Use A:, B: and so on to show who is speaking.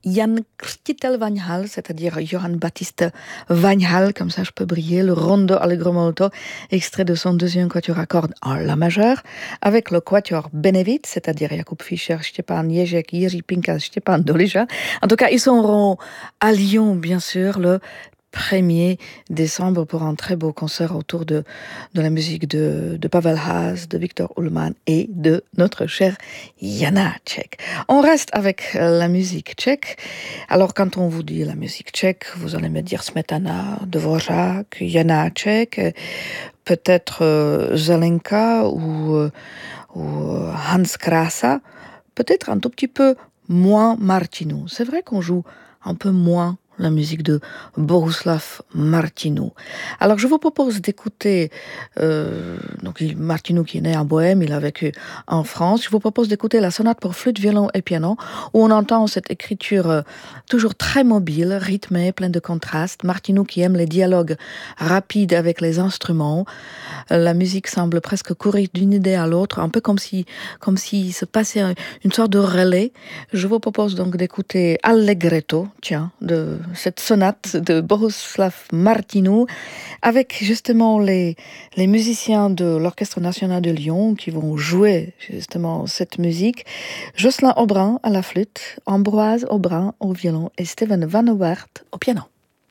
A: Jan Krstitel Vanhal, c'est-à-dire Johann Baptiste Vanhal, comme ça je peux briller, le Rondo Allegro Molto, extrait de son deuxième quatuor à cordes en La majeur, avec le quatuor Benevit, c'est-à-dire Jakub Fischer, Stepan Ježek, Jiří Pinkas, Stepan Dolija. En tout cas, ils seront à Lyon, bien sûr, le 1er décembre pour un très beau concert autour de la musique de Pavel Haas, de Victor Ullmann et de notre cher Janáček. On reste avec la musique tchèque. Alors quand on vous dit la musique tchèque, vous allez me dire Smetana, Dvořák, Janáček, peut-être Zelenka ou Hans Krása, peut-être un tout petit peu moins Martinu. C'est vrai qu'on joue un peu moins la musique de Bohuslav Martinu. Alors je vous propose d'écouter donc Martinu qui est né en Bohème, il a vécu en France. Je vous propose d'écouter la sonate pour flûte, violon et piano où on entend cette écriture toujours très mobile, rythmée, pleine de contrastes. Martinu qui aime les dialogues rapides avec les instruments. La musique semble presque courir d'une idée à l'autre, un peu comme si se passait une sorte de relais. Je vous propose donc d'écouter Allegretto, de cette sonate de Bohuslav Martinu, avec justement les musiciens de l'Orchestre National de Lyon qui vont jouer justement cette musique. Jocelyn Aubrin à la flûte, Ambroise Aubrin au violon et Steven Van Owaert au piano.